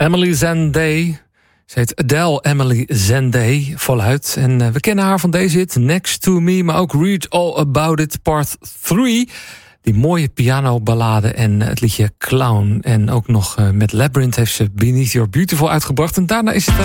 Emily Zenday. Ze heet Adele Emily Zenday, voluit. En we kennen haar van deze hit, Next to Me, maar ook Read All About It Part 3. Die mooie pianoballade en het liedje Clown. En ook nog met Labyrinth heeft ze Beneath Your Beautiful uitgebracht. En daarna is het